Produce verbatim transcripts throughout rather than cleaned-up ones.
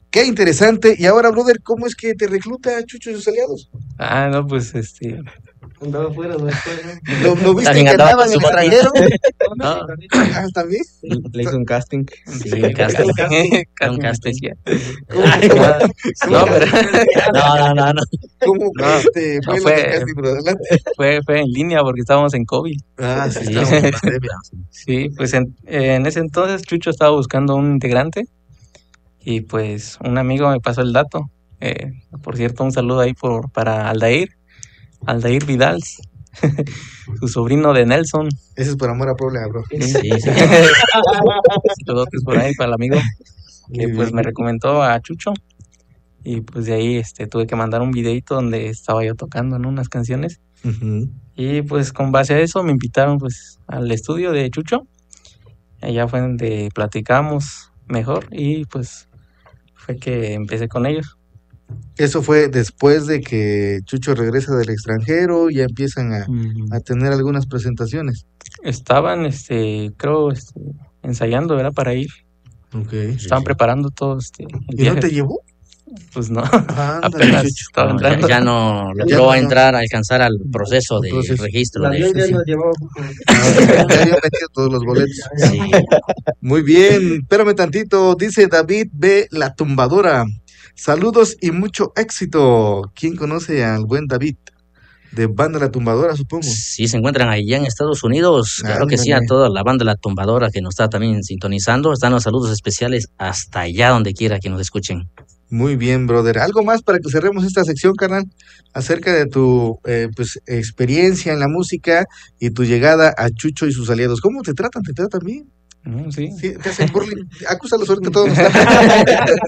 Qué interesante. Y ahora, brother, ¿cómo es que te recluta Chucho y sus aliados? Ah, no, pues este. Andaba fuera de la escuela. ¿Lo, lo viste También que andaba andaba con en el su mami. extranjero? No, Ah, ¿también? Le hizo un casting. Sí, sí, un casting. un Un casting casting. especial. ¿Cómo, Ah, cómo- no, pero No, no, no, no. cómo No, este, no fue lo fue- del casting, bro? Adelante. fue, fue en línea porque estábamos en COVID. Ah, sí, Sí. estamos en pandemia. Sí, pues en, en ese entonces Chucho estaba buscando un integrante y pues un amigo me pasó el dato. Eh, por cierto, un saludo ahí por, para Aldair, Aldair Vidal, su sobrino de Nelson. Ese es por amor a Puebla, bro. Sí, sí. Saludos por ahí para el amigo que Muy pues bien. me recomendó a Chucho y pues de ahí este tuve que mandar un videito donde estaba yo tocando, ¿no? Unas canciones Ujú. y pues con base a eso me invitaron pues al estudio de Chucho. Allá fue donde platicamos mejor y pues fue que empecé con ellos. Eso fue después de que Chucho regresa del extranjero, ya empiezan a, Mm, a tener algunas presentaciones. Estaban, este, creo, este, ensayando, ¿verdad? Para ir. Ok. Estaban sí. preparando todo este el ¿Y no viaje. te llevó? Pues no, Ándale, apenas Chucho. estaba No, ya, entrando. ya no Ya logró no, no. entrar a alcanzar al proceso Al de proceso. registro La de. avión ya sí. nos llevó. Ah, ya habían vendido todos los boletos. Sí. Muy bien, espérame tantito. Dice David B. La Tumbadora. Saludos y mucho éxito. ¿Quién conoce al buen David? De Banda La Tumbadora, supongo. Sí, se encuentran allá en Estados Unidos. Claro que sí, a Ándale. toda la banda La Tumbadora que nos está también sintonizando. Están los saludos especiales hasta allá donde quiera que nos escuchen. Muy bien, brother. ¿Algo más para que cerremos esta sección, carnal? Acerca de tu eh, pues, experiencia en la música y tu llegada a Chucho y sus aliados. ¿Cómo te tratan? ¿Te tratan bien? Mm, sí. Sí, te hacen bullying. Acúsalos ahorita todos. Nos están,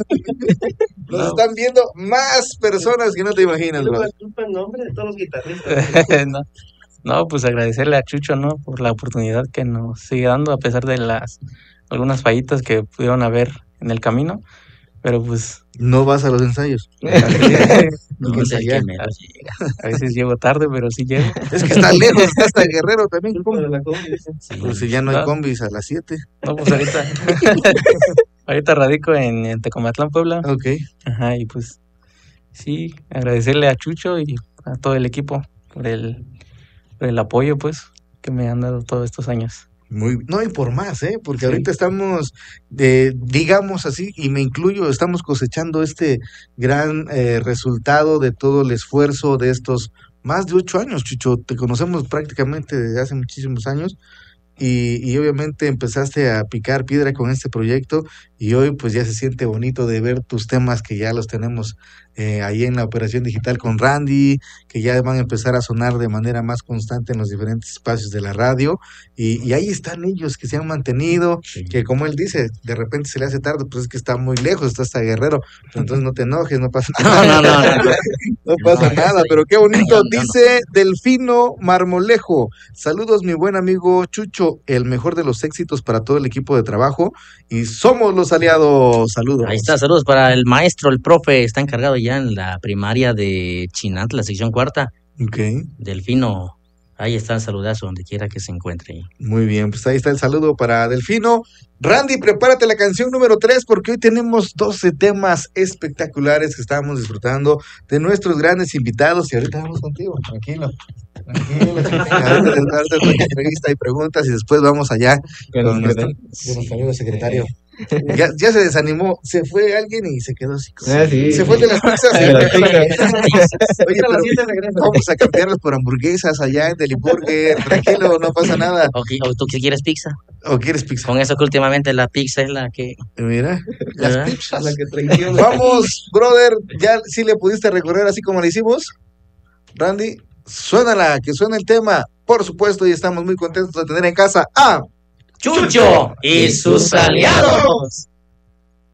nos están viendo más personas que no te imaginas, Luego brother. disculpa el nombre de todos los guitarristas. no, no, pues agradecerle a Chucho, ¿no? Por la oportunidad que nos sigue dando a pesar de las algunas fallitas que pudieron haber en el camino, pero pues No vas a los ensayos. No, Hay que es el ensayar. que menos llega. a veces llego tarde, pero sí llego. Es que está lejos, está hasta Guerrero también. Culpa ¿Cómo? de la combi, dicen. Sí. Pues si ya no hay Ah. combis a las siete. No, pues ahorita ahorita radico en, en Tecomatlán, Puebla. Ok. Ajá, y pues sí, agradecerle a Chucho y a todo el equipo por el, por el apoyo, pues, que me han dado todos estos años. Muy, no, y por más, ¿eh? Porque Sí. ahorita estamos, eh, digamos así, y me incluyo, estamos cosechando este gran eh, resultado de todo el esfuerzo de estos más de ocho años, Chucho. Te conocemos prácticamente desde hace muchísimos años y, y obviamente empezaste a picar piedra con este proyecto y hoy pues ya se siente bonito de ver tus temas que ya los tenemos eh, ahí en la operación digital con Randy, que ya van a empezar a sonar de manera más constante en los diferentes espacios de la radio y, y ahí están ellos que se han mantenido, Sí. que como él dice, de repente se le hace tarde, pues es que está muy lejos, está hasta Guerrero, pero entonces no te enojes, no pasa No, nada. no, no, no, no. No pasa No, nada, soy- pero qué bonito. yo- yo no. Dice Delfino Marmolejo. Saludos, mi buen amigo Chucho, el mejor de los éxitos para todo el equipo de trabajo. Y somos los aliados. Saludos. Ahí está, saludos para el maestro, el profe, está encargado ya en la primaria de Chinantla, la sección cuarta, Ok, Delfino. Ahí está el saludazo donde quiera que se encuentre. muy bien. Pues ahí está el saludo para Delfino. Randy, prepárate la canción número tres porque hoy tenemos doce temas espectaculares que estábamos disfrutando de nuestros grandes invitados. Y ahorita vamos contigo, tranquilo. Tranquilo, chiquita. Ahorita les ahorita les doy entrevista y preguntas y después vamos allá con nuestro, con nuestro amigo secretario. Ya, ya se desanimó, se fue alguien y se quedó así. Ah, sí. Se fue el de las pizzas. El de las pizzas. Oye, A las pero siete regresa. vamos a cambiarlos por hamburguesas allá en Deliburger. Tranquilo, no pasa nada. ¿O, qui- o tú qué quieres pizza? ¿O quieres pizza? Con eso que últimamente la pizza es la que... Mira, las ¿Verdad? pizzas. La que traiciona. Vamos, brother, ya sí le pudiste recorrer así como le hicimos. Randy, suénala, que suena el tema. Por supuesto, y estamos muy contentos de tener en casa a Chucho y sus aliados.